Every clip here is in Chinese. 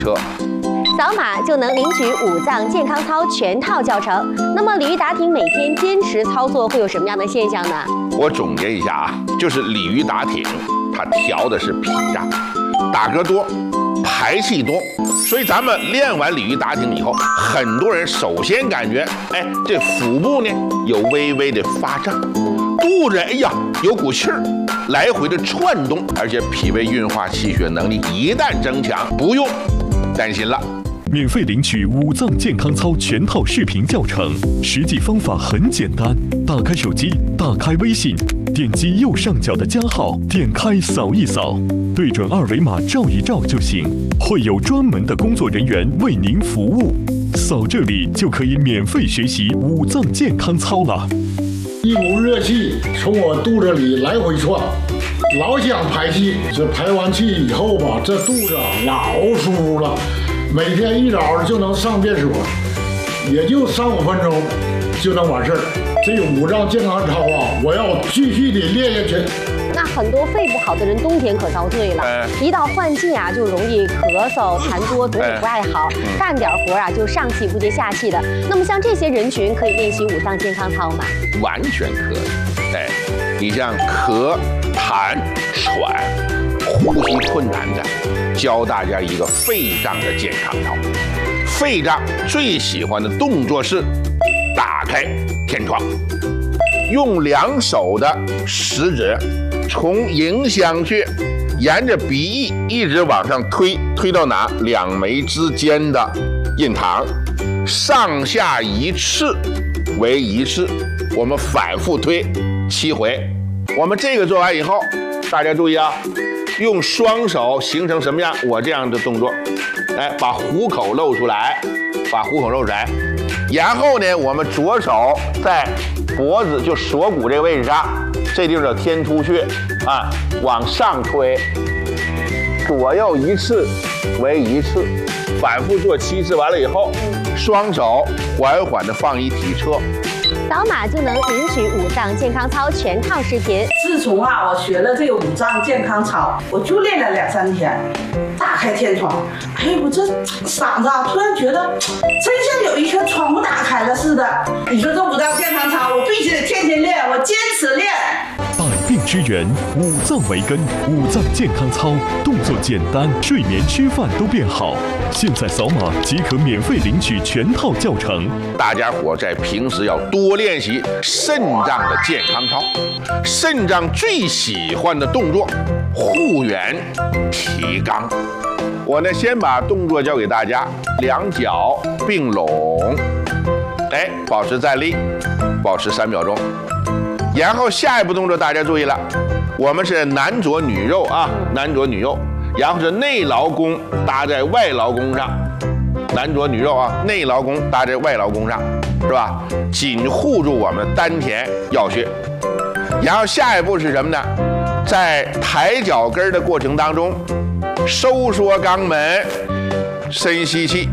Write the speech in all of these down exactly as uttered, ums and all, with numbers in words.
车。 扫码就能领取五脏健康操全套教程。那么鲤鱼打挺每天坚持操作会有什么样的现象呢？ 我总结一下啊，就是鲤鱼打挺，它调的是脾脏，打嗝多，排气多，所以咱们练完鲤鱼打挺以后，很多人首先感觉，哎，这腹部呢有微微的发胀，肚子哎呀有股气儿，来回的窜动，而且脾胃运化气血能力一旦增强，不用担心了。 免费领取五脏健康操全套视频教程，实际方法很简单，打开手机，打开微信，点击右上角的加号，点开扫一扫，对准二维码照一照就行，会有专门的工作人员为您服务。扫这里就可以免费学习五脏健康操了。 一股热气从我肚子里来回窜，老想排气。这排完气以后吧，这肚子老舒服了。每天一早就能上便所，也就三五分钟就能完事儿。这个五脏健康操啊，我要继续的练下去。 那很多肺不好的人冬天可遭罪了， 哎、 一到换季啊，就容易咳嗽、痰多，肚子不爱好，哎、干点活啊就上气不接下气的。那么像这些人群可以练习五脏健康操吗？ 完全可以。哎，你像咳、痰、喘、呼吸困难的，教大家一个肺脏的健康操。肺脏最喜欢的动作是打开天窗，用两手的食指从迎香穴沿着鼻翼一直往上推，推到哪？两眉之间的印堂，上下一次为一次，我们反复推七回。我们这个做完以后，大家注意啊，用双手形成什么样？我这样的动作，哎，把虎口露出来，把虎口露出来。然后呢，我们左手在脖子就锁骨这个位置上，这地方叫天突穴啊，往上推，左右一次为一次，反复做七次。完了以后，双手缓缓地放一体侧。 扫码就能领取五脏健康操全套视频。 自从啊，我学了这个五脏健康操，我就练了两三天，打开天窗，哎，我这嗓子啊，突然觉得真像有一颗窗户打开了似的。你说这五脏健康操，我必须得天天练，我坚持练。 百病之源，五脏为根，五脏健康操，动作简单，睡眠吃饭都变好。现在扫码即可免费领取全套教程。 大家伙在平时要多练习肾脏的健康操。肾脏最喜欢的动作，护元提肛。我呢，先把动作教给大家，两脚并拢，哎，保持站立，保持三秒钟。然后下一步动作大家注意了，我们是男左女右啊，男左女右，然后是内劳宫搭在外劳宫上，男左女右啊，内劳宫搭在外劳宫上，是吧？紧护住我们丹田要穴。然后下一步是什么呢？在抬脚跟的过程当中，收缩肛门，深吸气，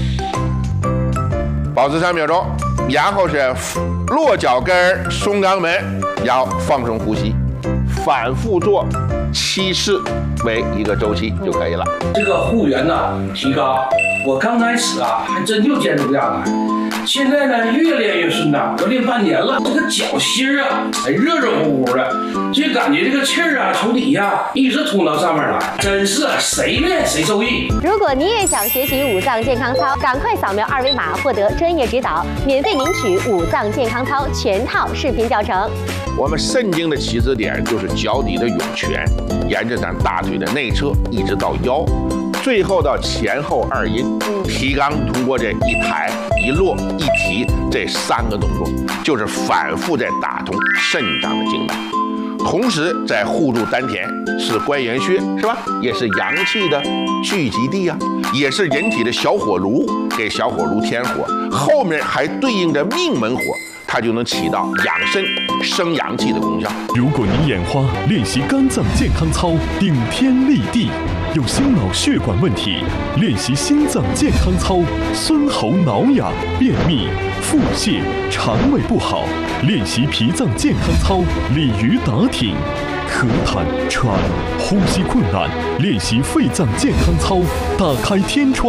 保持三秒钟。然后是落脚跟，松肛门，然后放松呼吸，反复做七次为一个周期就可以了。 这个护元呢，提高，我刚开始啊还真就坚持不下来，现在呢越练越顺畅，都练半年了。这个脚心啊，哎热热乎乎的，就感觉这个气儿啊从底下一直通到上面来，真是谁练谁受益。 如果你也想学习五脏健康操，赶快扫描二维码获得专业指导，免费领取五脏健康操全套视频教程。 我们肾经的起始点就是脚底的涌泉，沿着咱大腿的内侧一直到腰，最后到前后二阴。提肛通过这一抬一落一提这三个动作，就是反复在打通肾脏的经脉，同时在护住丹田，是关元穴，是吧？也是阳气的聚集地啊，也是人体的小火炉，给小火炉添火，后面还对应着命门火，它就能起到养肾生阳气的功效。 如果你眼花，练习肝脏健康操，顶天立地；有心脑血管问题，练习心脏健康操，孙喉挠痒、便秘、腹泻、肠胃不好，练习脾脏健康操，鲤鱼打挺。 咳痰喘，呼吸困难，练习肺脏健康操，打开天窗。